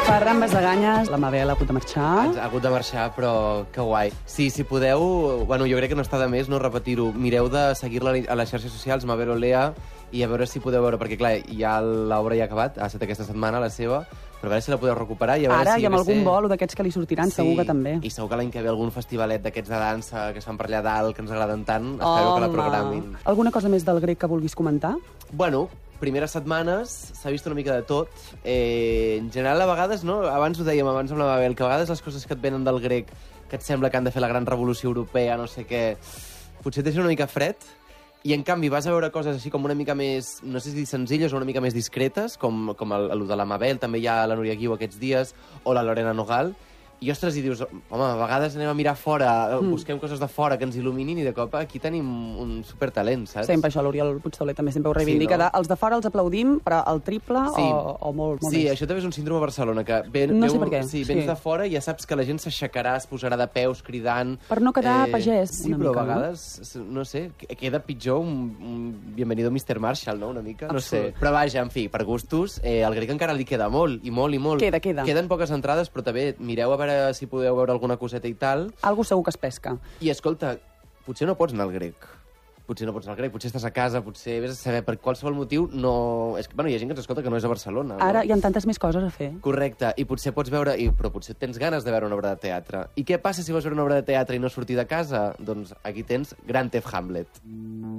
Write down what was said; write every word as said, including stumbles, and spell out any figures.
Ferran Basaganyes, la Mabel ha hagut de marxar. Ha hagut de marxar, però que guai. Sí, si podeu, bueno, jo crec que no està de més no repetir-ho. Mireu de seguir-la a les xarxes socials, Mabel Olea, i a veure si podeu veure, perquè clar, ja l'obra ja ha acabat, ha estat aquesta setmana, la seva, però a veure si la podeu recuperar. I a veure Ara, si, i amb algun ser... bolo d'aquests que li sortiran, sí, segur que també. I segur que l'any que ve algun festivalet d'aquests de dansa que es fan per allà dalt, que ens agraden tant, espero Home. que la programin. Alguna cosa més del grec que vulguis comentar? Bueno, primeres setmanes s'ha vist una mica de tot. Eh, en general, a vegades, no? Abans ho dèiem, abans amb la Mabel, que a vegades les coses que et venen del grec, que et sembla que han de fer la gran revolució europea, no sé què, potser et deixen una mica fred, i en canvi vas a veure coses així com una mica més, no sé si dir senzilles o una mica més discretes, com, com el, el de la Mabel, també hi ha la Núria Guiu aquests dies, o la Lorena Nogal, i ostres, i dius, home, a vegades anem a mirar fora, mm. busquem coses de fora que ens il·luminin, i de cop aquí tenim un supertalent, saps? Sempre això, l'Oriol Puigtauler també sempre ho reivindica. Sí, no? Els de fora els aplaudim, però el triple sí. o, o molt, molt sí, més? Sí, això també és un síndrome a Barcelona, que ven, no veu, sé per què. Sí, vens sí. de fora i ja saps que la gent s'aixecarà, es posarà de peus cridant... Per no quedar eh, pagès, sí, una però mica, a vegades, no? no sé, queda pitjor un, un bienvenido mister Marshall, no?, una mica, no Absolut. sé. Però vaja, en fi, per gustos, eh, al grec encara li queda molt, i molt, i molt. Queda, queda. Queden poques entrades, però també mireu a veure si podeu veure alguna coseta i tal. Algo segur que es pesca. I escolta, potser no pots anar al grec. Potser no pots anar al grec, potser estàs a casa, potser vés a saber, per qualsevol motiu no... És que, bueno, hi ha gent que ens escolta que no és a Barcelona. Ara no? hi ha tantes més coses a fer. Correcte, i potser pots veure... I, però potser tens ganes de veure una obra de teatre. I què passa si vols veure una obra de teatre i no sortir de casa? Doncs aquí tens Gran Theft Hamlet.